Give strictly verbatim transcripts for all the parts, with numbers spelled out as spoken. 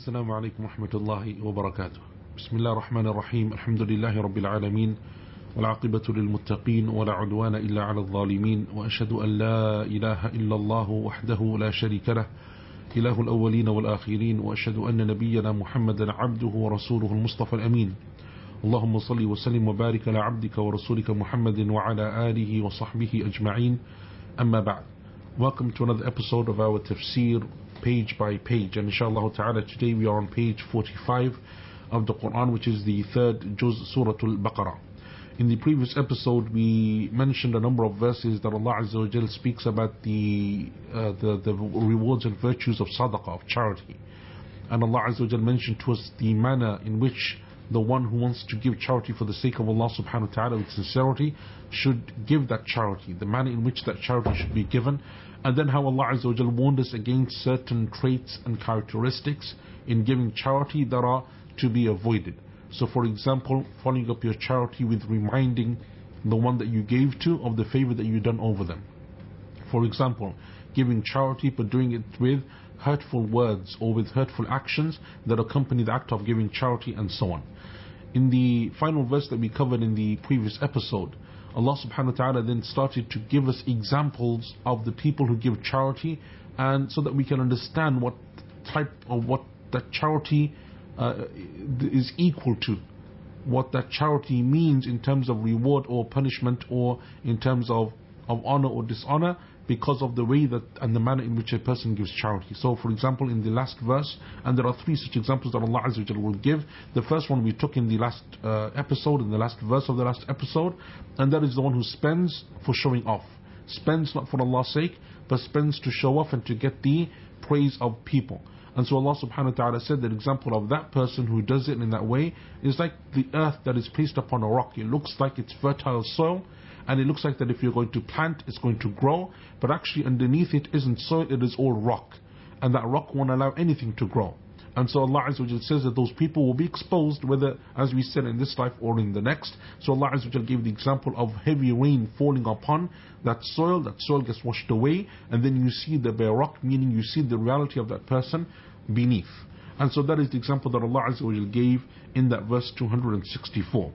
السلام عليكم ورحمة الله وبركاته. بسم الله الرحمن الرحيم. الحمد لله رب العالمين، والعاقبة للمتقين، ولا عدوان إلا على الظالمين، وأشهد أن لا إله إلا الله وحده لا شريك له، إله الأولين والآخرين، وأشهد أن نبينا محمدا عبده ورسوله المصطفى الأمين. اللهم صل وسلم وبارك على عبدك ورسولك محمد وعلى آله وصحبه أجمعين. أما بعد. Welcome to another episode of our tafsir, page by page, and inshallah ta'ala today we are on page forty-five of the Quran, which is the third juz, Surah Al-Baqarah. In the previous episode we mentioned a number of verses that Allah Azza wa Jal speaks about the, uh, the the rewards and virtues of sadaqah, of charity, and Allah Azza wa Jal mentioned to us the manner in which the one who wants to give charity for the sake of Allah subhanahu wa ta'ala with sincerity should give that charity, the manner in which that charity should be given, and then how Allah Azza wa Jal warned us against certain traits and characteristics in giving charity that are to be avoided. So for example, following up your charity with reminding the one that you gave to of the favor that you've done over them. For example, giving charity but doing it with hurtful words or with hurtful actions that accompany the act of giving charity, and so on. In the final verse that we covered in the previous episode, Allah subhanahu wa ta'ala then started to give us examples of the people who give charity, and so that we can understand what type of what that charity uh, is equal to, what that charity means in terms of reward or punishment, or in terms of, of honor or dishonor, because of the way that and the manner in which a person gives charity. So for example, in the last verse, and there are three such examples that Allah Azza wa Jalla will give. The first one we took in the last uh, episode, in the last verse of the last episode, and that is the one who spends for showing off. Spends not for Allah's sake, but spends to show off and to get the praise of people. And so Allah subhanahu wa ta'ala said that example of that person who does it in that way is like the earth that is placed upon a rock. It looks like it's fertile soil, and it looks like that if you're going to plant, it's going to grow, but actually underneath it isn't soil, it is all rock, and that rock won't allow anything to grow. And so Allah Azza wa Jal says that those people will be exposed, whether, as we said, in this life or in the next. So Allah Azza wa Jal gave the example of heavy rain falling upon that soil, that soil gets washed away, and then you see the bare rock, meaning you see the reality of that person beneath. And so that is the example that Allah Azza wa Jal gave in that verse two hundred sixty-four.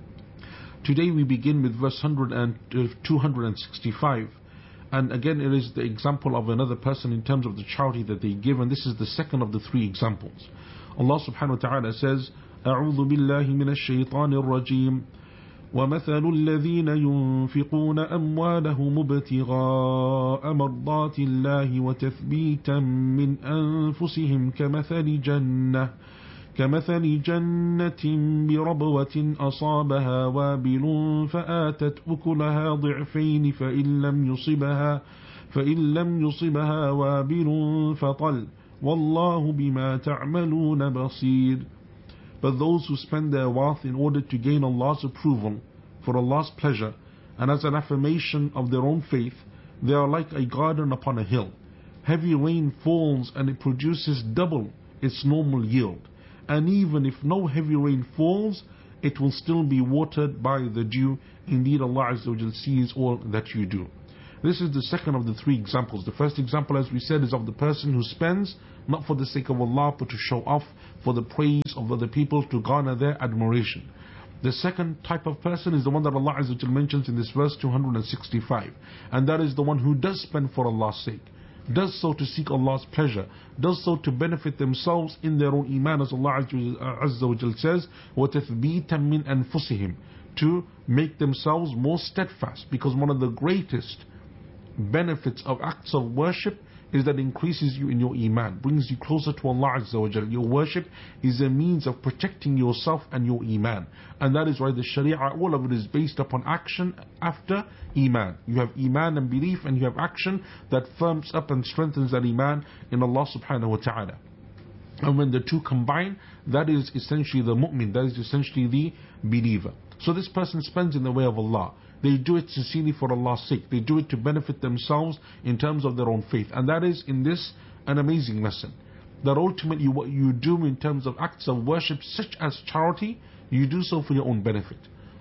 Today we begin with verse two hundred sixty-five, and again it is the example of another person in terms of the charity that they give, and this is the second of the three examples. Allah subhanahu wa ta'ala says, أعوذ بالله من الشيطان الرجيم ومثل الذين ينفقون أموالهم ابتغاء مرضات الله وتثبيتا من أنفسهم كمثل جنة كمثل جنة بربوة أصابها وابل فآتت أكلها ضعفين فإن لم يصبها فإن لم يصبها وابل فطل والله بما تعملون بصير. But those who spend their wealth in order to gain Allah's approval, for Allah's pleasure, and as an affirmation of their own faith, they are like a garden upon a hill. Heavy rain falls and it produces double its normal yield. And even if no heavy rain falls, it will still be watered by the dew. Indeed, Allah Azza wa Jal sees all that you do. This is the second of the three examples. The first example, as we said, is of the person who spends not for the sake of Allah, but to show off, for the praise of other people, to garner their admiration. The second type of person is the one that Allah Azza wa Jal mentions in this verse two hundred sixty-five, and that is the one who does spend for Allah's sake, does so to seek Allah's pleasure, does so to benefit themselves in their own iman, as Allah Azza wa Jal says, وَتَثْبِيتًا مِنْ أَنفُسِهِمْ, to make themselves more steadfast. Because one of the greatest benefits of acts of worship is that it increases you in your iman, brings you closer to Allah Azza wa Jal. Your worship is a means of protecting yourself and your iman, and that is why the sharia, all of it is based upon action after iman. You have iman and belief, and you have action that firms up and strengthens that iman in Allah subhanahu wa ta'ala. And when the two combine, that is essentially the mu'min, that is essentially the believer. So this person spends in the way of Allah. They do it sincerely for Allah's sake. They do it to benefit themselves in terms of their own faith. And that is in this an amazing lesson. That ultimately what you do in terms of acts of worship such as charity, you do so for your own benefit.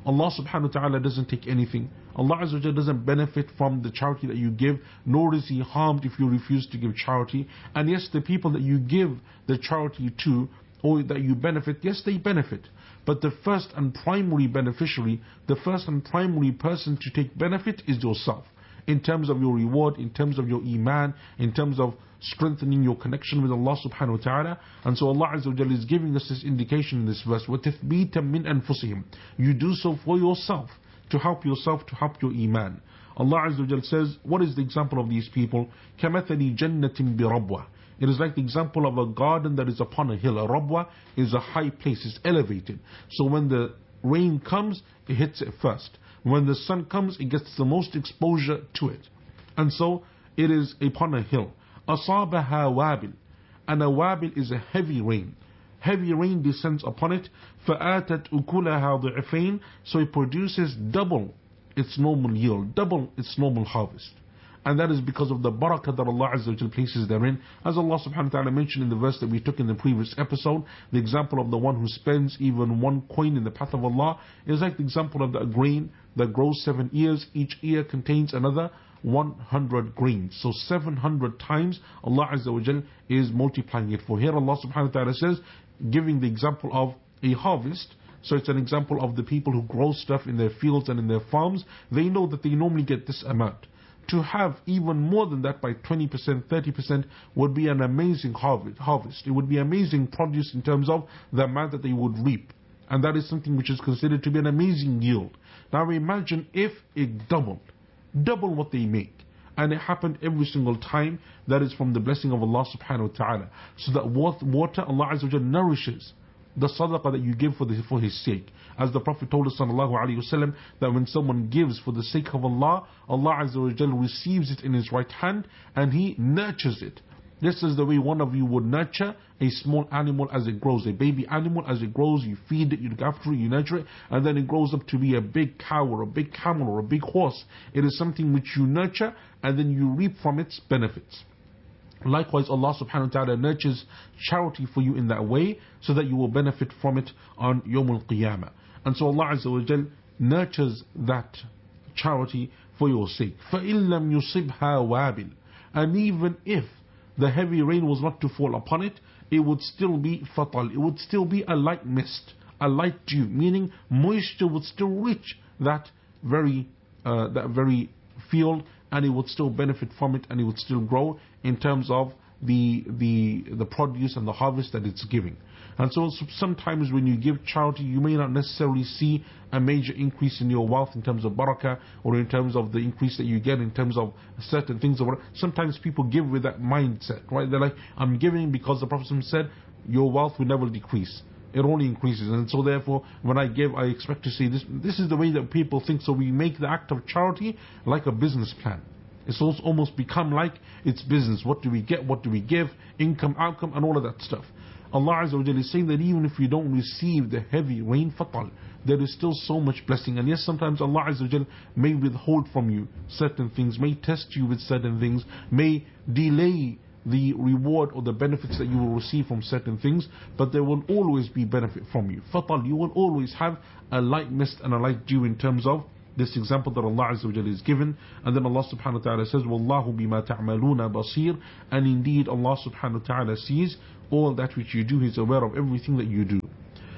Allah subhanahu wa ta'ala doesn't take anything. Allah Azza wa Jal doesn't benefit from the charity that you give, nor is He harmed if you refuse to give charity. And yes, the people that you give the charity to, or that you benefit, yes, they benefit. But the first and primary beneficiary, the first and primary person to take benefit is yourself. In terms of your reward, in terms of your iman, in terms of strengthening your connection with Allah subhanahu wa ta'ala. And so Allah Azza wa Jalla is giving us this indication in this verse, وَتَثْبِيتًا مِنْ أَنفُسِهِمْ. You do so for yourself, to help yourself, to help your iman. Allah Azza wa Jalla says, what is the example of these people? كَمَثَلِ جَنَّةٍ بِرَبْوَةٍ. It is like the example of a garden that is upon a hill. A rabwa is a high place, it's elevated. So when the rain comes, it hits it first. When the sun comes, it gets the most exposure to it. And so it is upon a hill. أَصَابَهَا وَابِلٌ. And a wabil is a heavy rain. Heavy rain descends upon it. فَآتَتْ أُكُلَهَا ضِعْفَيْنِ. So it produces double its normal yield, double its normal harvest. And that is because of the barakah that Allah Azza wa Jalla places therein. As Allah subhanahu wa ta'ala mentioned in the verse that we took in the previous episode, the example of the one who spends even one coin in the path of Allah is like the example of the grain that grows seven ears. Each ear contains another one hundred grains. So seven hundred times Allah Azza wa Jalla is multiplying it. For here Allah subhanahu wa ta'ala says, giving the example of a harvest. So it's an example of the people who grow stuff in their fields and in their farms. They know that they normally get this amount. To have even more than that by twenty percent, thirty percent would be an amazing harvest. It would be amazing produce in terms of the amount that they would reap. And that is something which is considered to be an amazing yield. Now imagine if it doubled, double what they make. And it happened every single time. That is from the blessing of Allah subhanahu wa ta'ala. So that water, Allah Azza wa Jalla nourishes the sadaqah that you give for, the, for His sake. As the Prophet told us sallallahu alayhi wa sallam, that when someone gives for the sake of Allah, Allah Azza wa Jalla receives it in His right hand and He nurtures it. This is the way one of you would nurture a small animal as it grows. A baby animal as it grows, you feed it, you look after it, you nurture it, and then it grows up to be a big cow or a big camel or a big horse. It is something which you nurture and then you reap from its benefits. Likewise, Allah subhanahu wa ta'ala nurtures charity for you in that way so that you will benefit from it on Yawm al-Qiyamah. And so Allah Azza wa Jal nurtures that charity for your sake. فَإِن لَمْ يُصِبْهَا وَابِلٌ. And even if the heavy rain was not to fall upon it, it would still be fatal. It would still be a light mist, a light dew, meaning moisture would still reach that very, uh, that very field, and it would still benefit from it, and it would still grow in terms of the the the produce and the harvest that it's giving. And so sometimes when you give charity, you may not necessarily see a major increase in your wealth in terms of barakah, or in terms of the increase that you get in terms of certain things. Sometimes people give with that mindset, right? They're like, I'm giving because the Prophet said, your wealth will never decrease. It only increases. And so therefore, when I give, I expect to see this. This is the way that people think. So we make the act of charity like a business plan. It's also almost become like it's business. What do we get? What do we give? Income, outcome, and all of that stuff. Allah Azza wa Jalla is saying that even if you don't receive the heavy rain, fatal, there is still so much blessing. And yes, sometimes Allah Azza wa Jalla may withhold from you certain things, may test you with certain things, may delay the reward or the benefits that you will receive from certain things, but there will always be benefit from you. Fatal, you will always have a light mist and a light dew in terms of this example that Allah Azza wa Jalla is given. And then Allah subhanahu wa ta'ala says, Wallahu bima ta'maluna basir. And indeed Allah subhanahu wa ta'ala sees all that which you do. He's aware of everything that you do.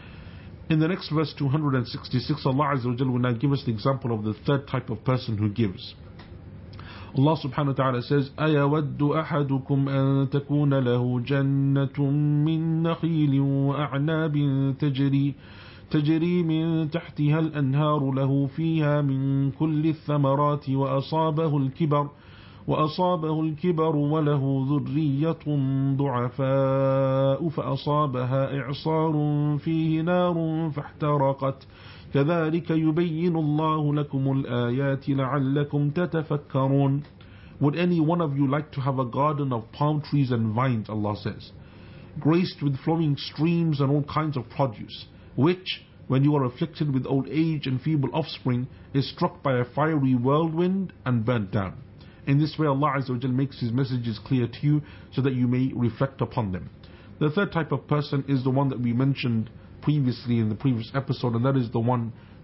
In the next verse two hundred sixty-six, Allah Azza wa Jalla will now give us the example of the third type of person who gives. Allah subhanahu wa ta'ala says, أَيَوَدُّ أَحَدُكُمْ أَن تَكُونَ لَهُ جَنَّةٌ مِّن نَخِيلٍ وَأَعْنَابٍ تَجْرِي تجري من تحتها الأنهار له فيها من كل الثمرات وأصابه الكبر وأصابه الكبر وله ذرية ضعفاء فأصابها إعصار فيه نار فاحترقت كذلك يبين الله لكم الآيات لعلكم تتفكرون. Would any one of you like to have a garden of palm trees and vines, Allah says, graced with flowing streams and all kinds of produce, which, when you are afflicted with old age and feeble offspring, is struck by a fiery whirlwind and burnt down. In this way Allah Azza wa Jalla makes His messages clear to you so that you may reflect upon them. The third type of person is the one that we mentioned previously in the previous episode, and that is the one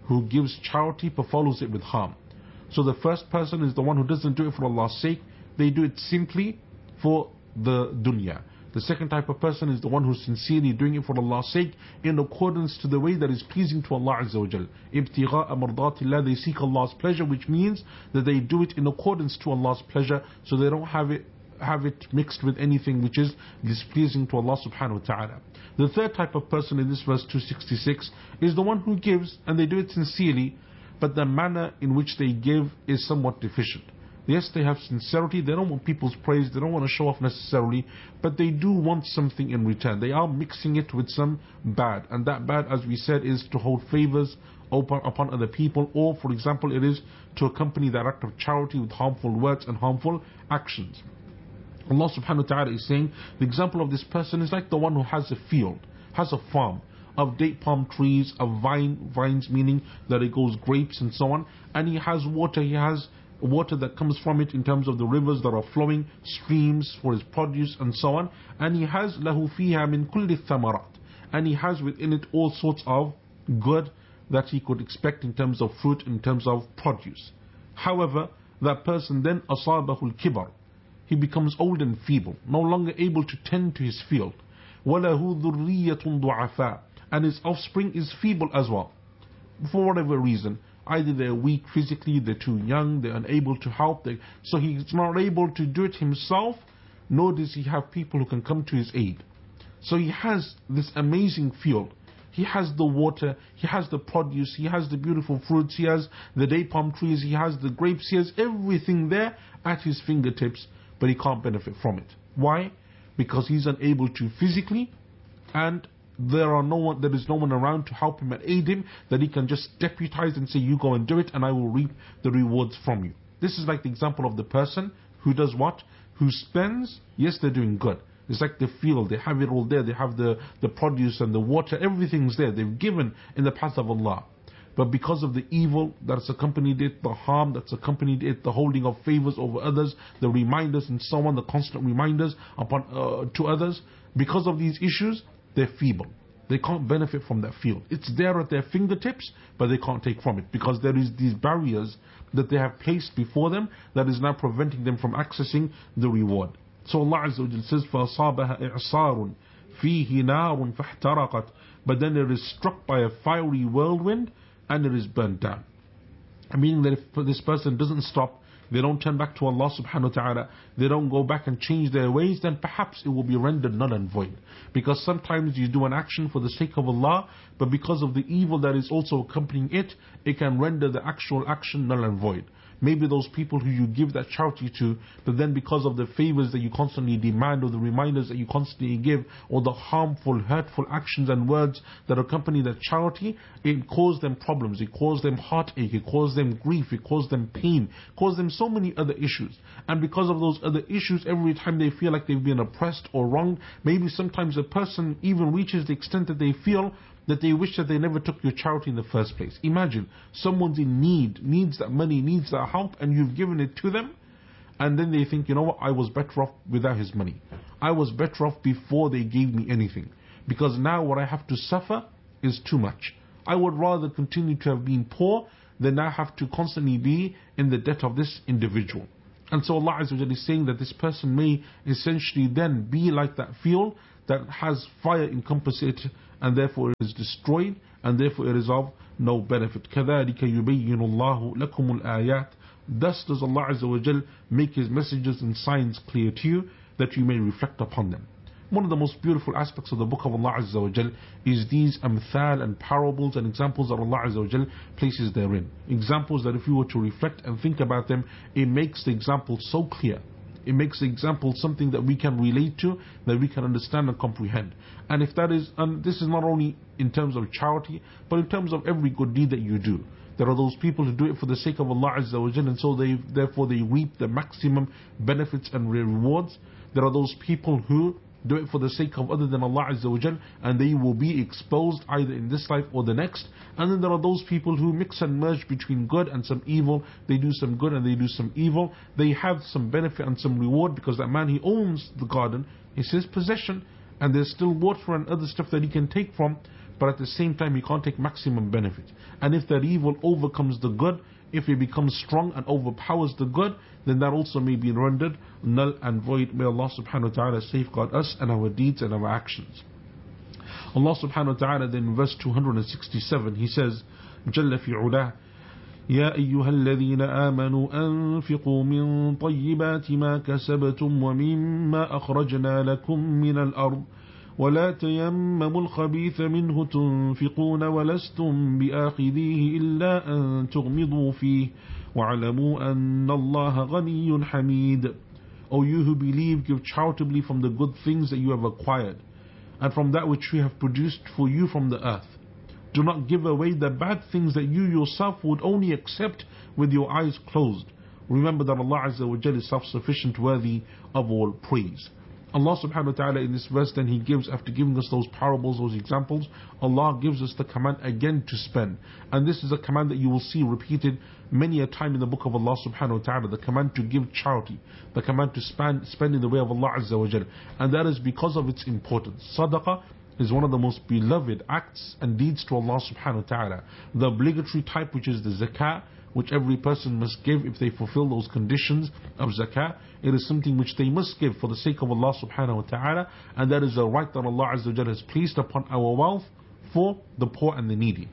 who gives charity but follows it with harm. So the first person is the one who doesn't do it for Allah's sake, they do it simply for the dunya. The second type of person is the one who's sincerely doing it for Allah's sake in accordance to the way that is pleasing to Allah Azza wa Jal. Ibtigha'a mardatillah, they seek Allah's pleasure, which means that they do it in accordance to Allah's pleasure, so they don't have it have it mixed with anything which is displeasing to Allah subhanahu wa ta'ala. The third type of person in this verse two sixty-six is the one who gives and they do it sincerely, but the manner in which they give is somewhat deficient. Yes, they have sincerity, they don't want people's praise, they don't want to show off necessarily, but they do want something in return. They are mixing it with some bad, and that bad, as we said, is to hold favors upon, upon other people, or for example, it is to accompany that act of charity with harmful words and harmful actions. Allah subhanahu wa ta'ala is saying, the example of this person is like the one who has a field, has a farm of date palm trees, of vine, vines meaning that it goes grapes and so on, and he has water, he has water that comes from it in terms of the rivers that are flowing, streams for his produce and so on, and he has lahu fiha min kulli thamarat, and he has within it all sorts of good that he could expect in terms of fruit, in terms of produce. However, that person then asabahu al-kibar, he becomes old and feeble, no longer able to tend to his field. وَلَهُ ذُرِّيَّةٌ ضُعَفَاء, and his offspring is feeble as well. For whatever reason, either they're weak physically, they're too young, they're unable to help, they, so he's not able to do it himself, nor does he have people who can come to his aid. So he has this amazing field. He has the water, he has the produce, he has the beautiful fruits, he has the date palm trees, he has the grapes, he has everything there at his fingertips, but he can't benefit from it. Why? Because he's unable to physically, and there are no one, there is no one around to help him and aid him, that he can just deputize and say, you go and do it and I will reap the rewards from you. This is like the example of the person who does what? Who spends, yes, they're doing good. It's like the field, they have it all there, they have the, the produce and the water, everything's there, they've given in the path of Allah. But because of the evil that's accompanied it, the harm that's accompanied it, the holding of favors over others, the reminders and so on, the constant reminders upon uh, to others, because of these issues, they're feeble. They can't benefit from that field. It's there at their fingertips, but they can't take from it, because there is these barriers that they have placed before them that is now preventing them from accessing the reward. So Allah Azza wa Jalla says, فَأَصَابَهَا إِعْصَارٌ فِيهِ نَارٌ فَاحْتَرَقَتْ, but then it is struck by a fiery whirlwind and it is burnt down. Meaning that if this person doesn't stop, they don't turn back to Allah subhanahu wa ta'ala, they don't go back and change their ways, then perhaps it will be rendered null and void. Because sometimes you do an action for the sake of Allah, but because of the evil that is also accompanying it, it can render the actual action null and void. Maybe those people who you give that charity to, but then because of the favors that you constantly demand, or the reminders that you constantly give, or the harmful, hurtful actions and words that accompany that charity, it caused them problems, it caused them heartache, it caused them grief, it caused them pain, caused them so many other issues. And because of those other issues, every time they feel like they've been oppressed or wronged, maybe sometimes a person even reaches the extent that they feel that they wish that they never took your charity in the first place. Imagine, someone's in need, needs that money, needs that help, and you've given it to them, and then they think, you know what, I was better off without his money. I was better off before they gave me anything, because now what I have to suffer is too much. I would rather continue to have been poor than now have to constantly be in the debt of this individual. And so Allah Azza wa Jalla is saying that this person may essentially then be like that field that has fire encompass it, and therefore it is destroyed, and therefore it is of no benefit. كَذَلِكَ يُبَيِّنُ اللَّهُ لَكُمُ الْآيَاتِ, thus does Allah Azza wa Jal make His messages and signs clear to you, that you may reflect upon them. One of the most beautiful aspects of the book of Allah Azza wa Jal is these amthal and parables and examples that Allah Azza wa Jal places therein. Examples that if you were to reflect and think about them, it makes the example so clear. It makes the example something that we can relate to, that we can understand and comprehend. And if that is, and this is not only in terms of charity, but in terms of every good deed that you do. There are those people who do it for the sake of Allah Azza wa Jal, and so they therefore they reap the maximum benefits and rewards. There are those people who do it for the sake of other than Allah Azza wa Jal, and they will be exposed either in this life or the next. And then there are those people who mix and merge between good and some evil. They do some good and they do some evil. They have some benefit and some reward, because that man, he owns the garden, it's his possession, and there's still water and other stuff that he can take from. but at the same time he can't take maximum benefit. And if that evil overcomes the good, if it becomes strong and overpowers the good, then that also may be rendered null and void. May Allah subhanahu wa ta'ala safeguard us and our deeds and our actions. Allah subhanahu wa ta'ala then in verse two hundred sixty-seven he says, جل في علاه يا أيها الذين آمنوا أنفقوا من طيبات ما كسبتم ومما أخرجنا لكم من الأرض ولا تيمموا الخبيث منه تنفقون ولستم بآخذيه إلا أن تغمضوا فيه وَاعْلَمُوا أَنَّ اللَّهَ غَنِيٌّ حَمِيدٌ. O you who believe, give charitably from the good things that you have acquired, and from that which we have produced for you from the earth. Do not give away the bad things that you yourself would only accept with your eyes closed. Remember that Allah Azza wa Jalla is self-sufficient, worthy of all praise. Allah subhanahu wa ta'ala in this verse then He gives, after giving us those parables, those examples, Allah gives us the command again to spend. And this is a command that you will see repeated many a time in the book of Allah subhanahu wa ta'ala, the command to give charity, the command to spend, spend in the way of Allah Azza wa Jalla. And that is because of its importance. Sadaqah is one of the most beloved acts and deeds to Allah subhanahu wa ta'ala. The obligatory type, which is the zakah, which every person must give if they fulfill those conditions of zakah, it is something which they must give for the sake of Allah subhanahu wa ta'ala, and that is a right that Allah Azza wa Jalla has placed upon our wealth for the poor and the needy.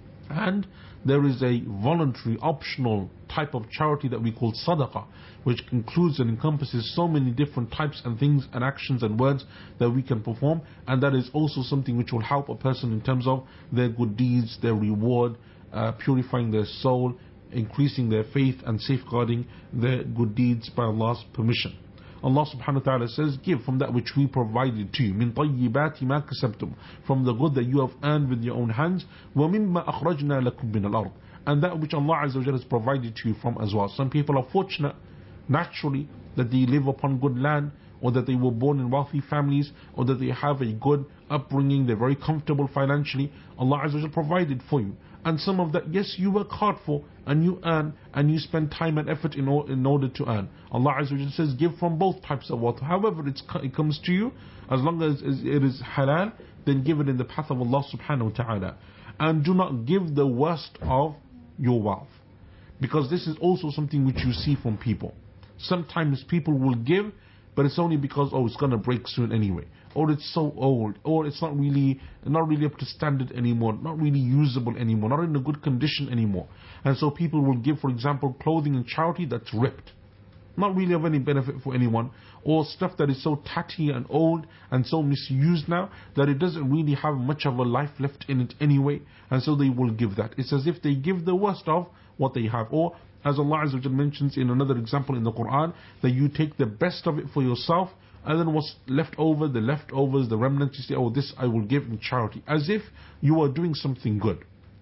And there is a voluntary, optional type of charity that we call sadaqah, which includes and encompasses so many different types and things and actions and words that we can perform, and that is also something which will help a person in terms of their good deeds, their reward, uh, purifying their soul, increasing their faith and safeguarding their good deeds by Allah's permission. Allah subhanahu wa ta'ala says, give from that which we provided to you, min tayyibati ma kasabtum, from the good that you have earned with your own hands, wa mimma akhrajna lakum min al-ard, and that which Allah Azza wa Jalla has provided to you from as well. Some people are fortunate naturally that they live upon good land, or that they were born in wealthy families, or that they have a good upbringing, they're very comfortable financially. Allah Azza wa Jalla provided for you. And some of that, yes, you work hard for, and you earn, and you spend time and effort in, in order to earn. Allah Azza wa Jalla says, give from both types of wealth. However it's, it comes to you, as long as it is halal, then give it in the path of Allah subhanahu wa ta'ala. And do not give the worst of your wealth. Because this is also something which you see from people. Sometimes people will give, but it's only because, oh, it's going to break soon anyway, or it's so old, or it's not really not really up to standard anymore, not really usable anymore, not in a good condition anymore. And so people will give, for example, clothing in charity that's ripped, not really of any benefit for anyone, or stuff that is so tatty and old and so misused now that it doesn't really have much of a life left in it anyway, and so they will give that. It's as if they give the worst of what they have. Or as Allah Azza wa Jalla mentions in another example in the Quran, that you take the best of it for yourself, and then what's left over, the leftovers, the remnants, you say, oh, this I will give in charity, as if you are doing something good.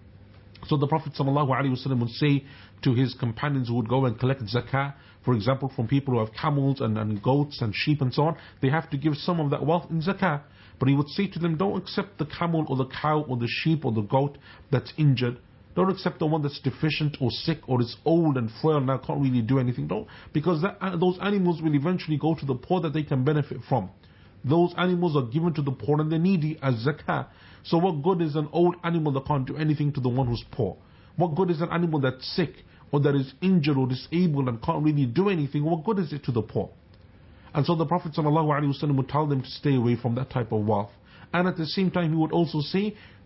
So the Prophet ﷺ would say to his companions who would go and collect zakah, for example, from people who have camels and, and goats and sheep and so on, they have to give some of that wealth in zakah. But he would say to them, don't accept the camel or the cow or the sheep or the goat that's injured. Don't accept the one that's deficient or sick or is old and frail now, can't really do anything. Don't, because that, uh, those animals will eventually go to the poor that they can benefit from. Those animals are given to the poor and the needy as zakah. So what good is an old animal that can't do anything to the one who's poor? What good is an animal that's sick or that is injured or disabled and can't really do anything? What good is it to the poor? And so the Prophet ﷺ would tell them to stay away from that type of wealth. And at the same time he would also say,